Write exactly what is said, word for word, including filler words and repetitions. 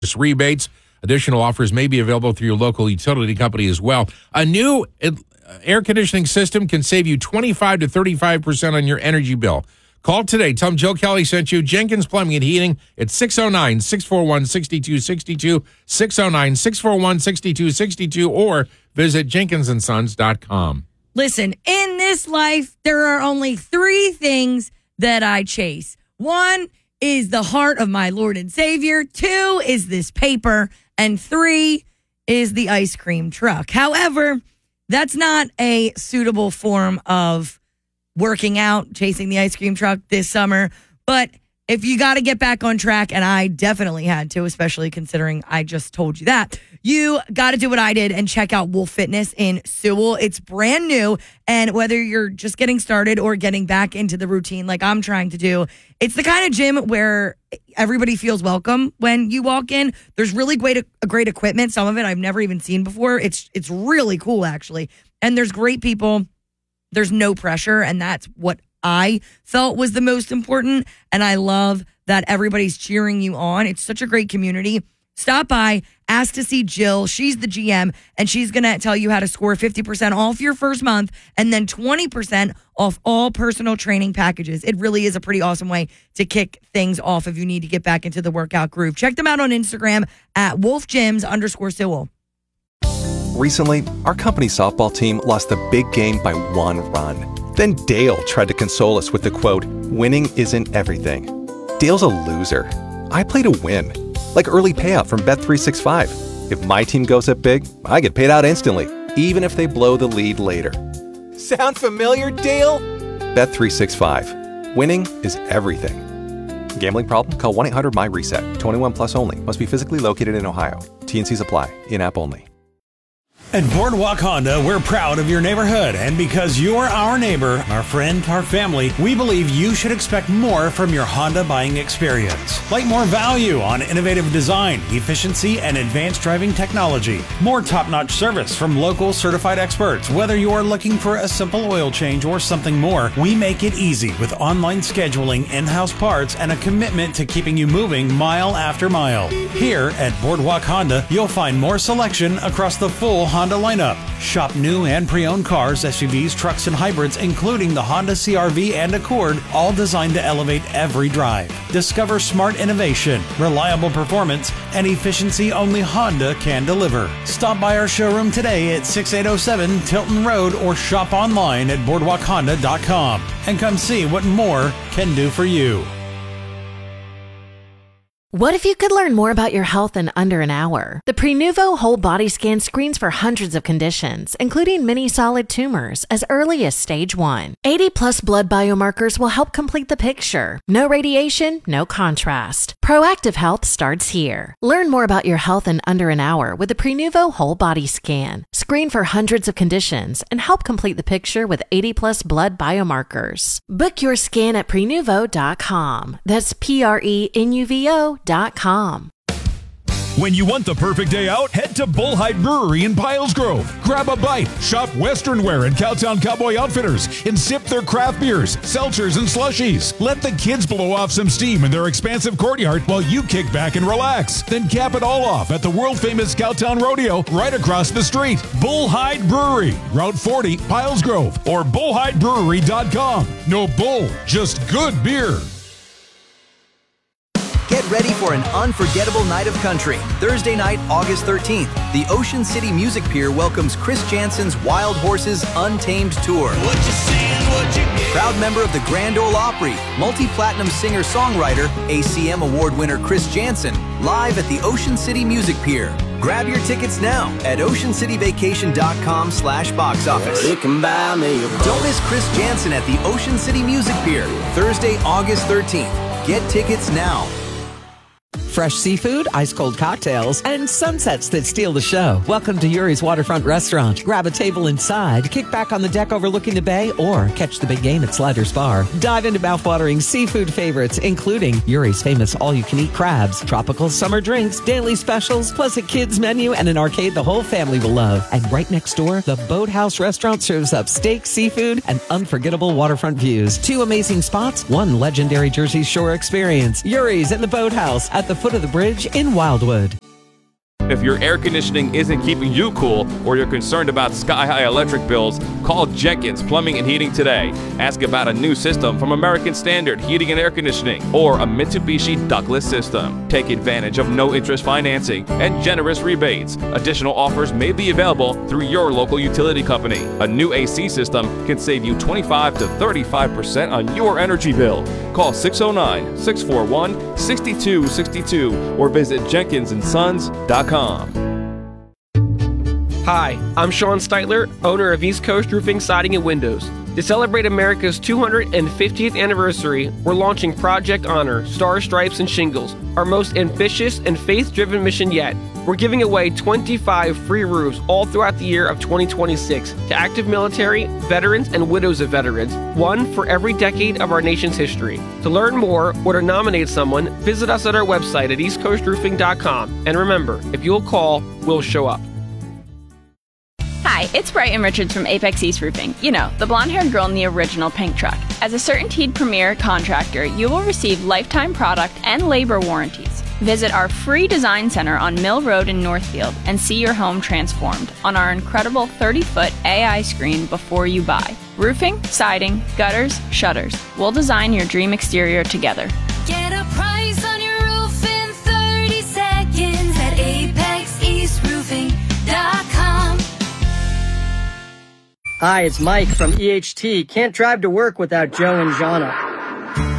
rebates. Additional offers may be available through your local utility company as well. A new air conditioning system can save you twenty-five to thirty-five percent on your energy bill. Call today. Tell them Joe Kelly sent you. Jenkins Plumbing and Heating at six oh nine, six four one, six two six two, six oh nine, six four one, six two six two, or visit jenkins and sons dot com. Listen, in this life, there are only three things that I chase. One is the heart of my Lord and Savior. Two is this paper. And three is the ice cream truck. However, that's not a suitable form of working out, chasing the ice cream truck this summer. But if you got to get back on track, and I definitely had to, especially considering I just told you that, you got to do what I did and check out Wolf Fitness in Sewell. It's brand new, and whether you're just getting started or getting back into the routine like I'm trying to do, it's the kind of gym where everybody feels welcome when you walk in. There's really great, great equipment. Some of it I've never even seen before. It's it's really cool, actually. And there's great people. There's no pressure, and that's what I felt was the most important. And I love that everybody's cheering you on. It's such a great community. Stop by, ask to see Jill. She's the G M, and she's going to tell you how to score fifty percent off your first month and then twenty percent off all personal training packages. It really is a pretty awesome way to kick things off if you need to get back into the workout groove. Check them out on Instagram at wolfgyms underscore Sewell. Recently, our company softball team lost the big game by one run. Then Dale tried to console us with the quote, "Winning isn't everything." Dale's a loser. I play to win. Like early payout from Bet three sixty-five. If my team goes up big, I get paid out instantly, even if they blow the lead later. Sound familiar, Dale? Bet three sixty-five. Winning is everything. Gambling problem? Call one eight hundred my reset. twenty-one plus only. Must be physically located in Ohio. T N Cs apply. In-app only. At Boardwalk Honda, we're proud of your neighborhood, and because you're our neighbor, our friend, our family, we believe you should expect more from your Honda buying experience. Like more value on innovative design, efficiency, and advanced driving technology. More top-notch service from local certified experts. Whether you are looking for a simple oil change or something more, we make it easy with online scheduling, in-house parts, and a commitment to keeping you moving mile after mile. Here at Boardwalk Honda, you'll find more selection across the full Honda Honda lineup. Shop new and pre-owned cars, S U Vs, trucks, and hybrids, including the Honda C R V and Accord, all designed to elevate every drive. Discover smart innovation, reliable performance, and efficiency only Honda can deliver. Stop by our showroom today at sixty-eight oh seven Tilton Road or shop online at boardwalk honda dot com and come see what more can do for you. What if you could learn more about your health in under an hour? The Prenuvo Whole Body Scan screens for hundreds of conditions, including many solid tumors, as early as stage one. eighty plus blood biomarkers will help complete the picture. No radiation, no contrast. Proactive health starts here. Learn more about your health in under an hour with the Prenuvo Whole Body Scan. Screen for hundreds of conditions and help complete the picture with eighty plus blood biomarkers. Book your scan at prenuvo dot com. That's P R E N U V O dot com. When you want the perfect day out, head to Bullhide Brewery in Piles Grove. Grab a bite, shop Western Wear and Cowtown Cowboy Outfitters, and sip their craft beers, seltzers, and slushies. Let the kids blow off some steam in their expansive courtyard while you kick back and relax. Then cap it all off at the world-famous Cowtown Rodeo right across the street. Bullhide Brewery, Route forty, Piles Grove, or bullhide brewery dot com. No bull, just good beer. Get ready for an unforgettable night of country. Thursday night, August thirteenth, the Ocean City Music Pier welcomes Chris Jansen's Wild Horses Untamed Tour. What you seeing, what you get. Proud member of the Grand Ole Opry, multi-platinum singer-songwriter, A C M Award winner Chris Jansen, live at the Ocean City Music Pier. Grab your tickets now at ocean city vacation dot com slash box office. It can buy me a Don't miss Chris Jansen at the Ocean City Music Pier, Thursday, August thirteenth. Get tickets now. Fresh seafood, ice-cold cocktails, and sunsets that steal the show. Welcome to Yuri's Waterfront Restaurant. Grab a table inside, kick back on the deck overlooking the bay, or catch the big game at Sliders Bar. Dive into mouth-watering seafood favorites, including Yuri's famous all-you-can-eat crabs, tropical summer drinks, daily specials, plus a kids menu and an arcade the whole family will love. And right next door, the Boathouse Restaurant serves up steak, seafood, and unforgettable waterfront views. Two amazing spots, one legendary Jersey Shore experience. Yuri's and the Boathouse at the foot of the bridge in Wildwood. If your air conditioning isn't keeping you cool or you're concerned about sky-high electric bills, call Jenkins Plumbing and Heating today. Ask about a new system from American Standard Heating and Air Conditioning or a Mitsubishi ductless system. Take advantage of no-interest financing and generous rebates. Additional offers may be available through your local utility company. A new A C system can save you twenty-five to thirty-five percent on your energy bill. Call six oh nine, six four one, six two six two or visit jenkins and sons dot com. Hi, I'm Sean Steitler, owner of East Coast Roofing, Siding, and Windows. To celebrate America's two hundred fiftieth anniversary, we're launching Project Honor, Star Stripes, and Shingles, our most ambitious and faith-driven mission yet. We're giving away twenty-five free roofs all throughout the year of twenty twenty-six to active military, veterans, and widows of veterans, one for every decade of our nation's history. To learn more or to nominate someone, visit us at our website at east coast roofing dot com. And remember, if you'll call, we'll show up. Hi, it's Brighton Richards from Apex East Roofing. You know, the blonde-haired girl in the original pink truck. As a CertainTeed Premier contractor, you will receive lifetime product and labor warranties. Visit our free design center on Mill Road in Northfield and see your home transformed on our incredible thirty-foot A I screen before you buy. Roofing, siding, gutters, shutters. We'll design your dream exterior together. Get a price on your roof in thirty seconds at apex east roofing dot com. Hi, it's Mike from E H T. Can't drive to work without Joe and Jana.